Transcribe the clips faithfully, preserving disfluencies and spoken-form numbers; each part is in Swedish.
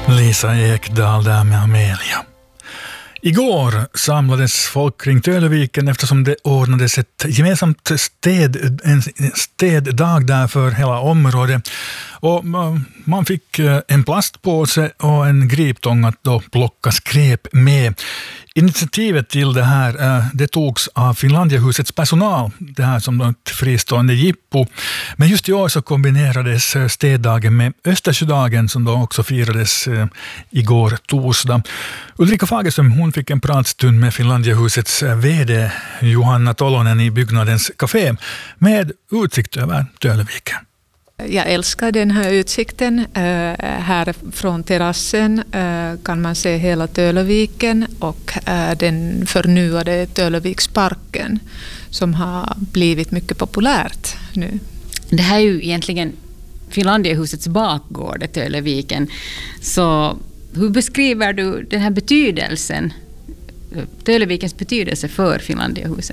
Lisa Ekdahl där med Amelia. Igår samlades folk kring Töleviken eftersom det ordnades ett gemensamt städ, en städdag där för hela området. Och man fick en plastpåse och en griptång att då plocka skräp med. Initiativet till det här det togs av Finlandiahusets personal, det här som ett fristående jippo. Men just i år så kombinerades städdagen med Östersjödagen som då också firades igår torsdag. Ulrika Fagerström, hon fick en pratstund med Finlandiahusets vd Johanna Tolonen i byggnadens café med utsikt över Töleviken. Jag älskar den här utsikten. Här från terrassen kan man se hela Töleviken och den förnyade Töleviksparken som har blivit mycket populärt nu. Det här är ju egentligen Finlandiahusets bakgård, Töleviken. Så hur beskriver du den här betydelsen, Tölevikens betydelse för Finlandiahuset?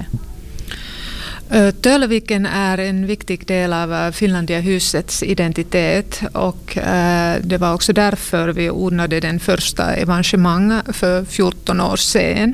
Töleviken är en viktig del av Finlandiahusets identitet och det var också därför vi ordnade den första evenemanget för fjorton år sedan.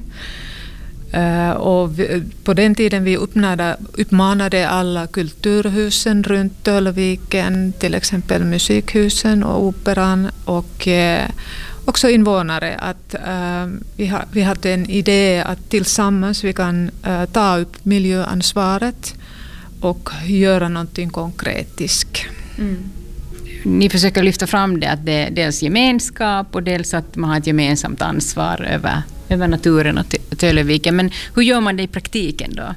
Och på den tiden vi uppmanade, uppmanade alla kulturhusen runt Töleviken, till exempel musikhusen och operan och också invånare att uh, vi, ha, vi hade en idé att tillsammans vi kan uh, ta upp miljöansvaret och göra någonting konkretiskt. Mm. Ni försöker lyfta fram det att det är dels gemenskap och dels att man har ett gemensamt ansvar över, över naturen och Töleviken. Men hur gör man det i praktiken då?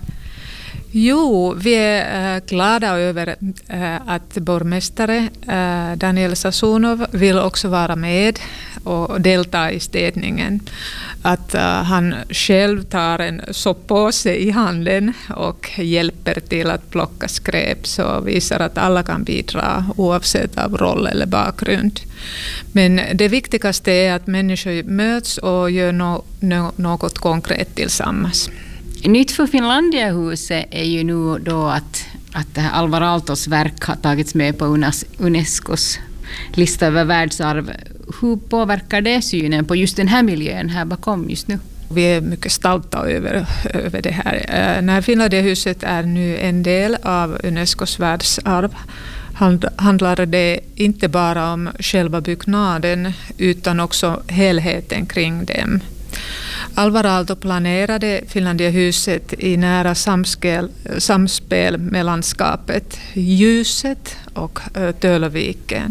Jo, vi är glada över att borgmästare Daniel Sassunov vill också vara med och delta i städningen. Att han själv tar en soppåse i handen och hjälper till att plocka skräp så visar att alla kan bidra oavsett av roll eller bakgrund. Men det viktigaste är att människor möts och gör no- no- något konkret tillsammans. Nytt för Finlandiahuset är ju nu då att, att det här Alvar Aaltos verk har tagits med på Unescos lista över världsarv. Hur påverkar det synen på just den här miljön här bakom just nu? Vi är mycket stolta över, över det här. När Finlandiahuset är nu en del av Unescos världsarv handlar det inte bara om själva byggnaden utan också helheten kring dem. Alvar Aalto planerade Finlandiahuset i nära samspel, samspel med landskapet, ljuset och Töleviken.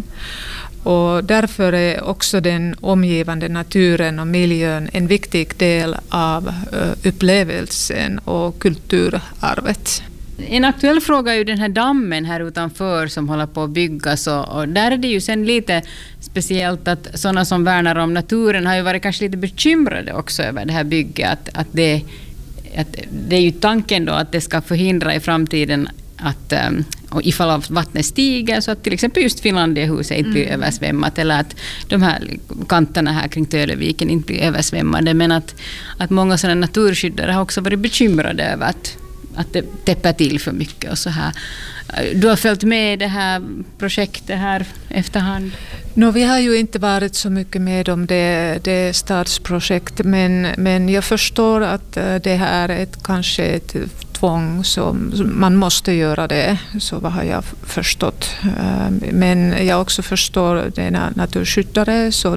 Och därför är också den omgivande naturen och miljön en viktig del av upplevelsen och kulturarvet. En aktuell fråga är ju den här dammen här utanför som håller på att byggas och, och där är det ju sen lite speciellt att sådana som värnar om naturen har ju varit kanske lite bekymrade också över det här bygget att, att, det, att det är ju tanken då att det ska förhindra i framtiden att och ifall av vattnet stiger så att till exempel just Finlandiahuset inte blir mm. översvämmat eller att de här kanterna här kring Töleviken inte blir översvämmade men att, att många sådana naturskyddare har också varit bekymrade över att att det täpper till för mycket och så här. Du har följt med det här projektet här efterhand? No, vi har ju inte varit så mycket med om det, det stadsprojekt men, men jag förstår att det här är ett, kanske ett tvång som man måste göra det, så vad har jag förstått. Men jag också förstår denna naturskyddare så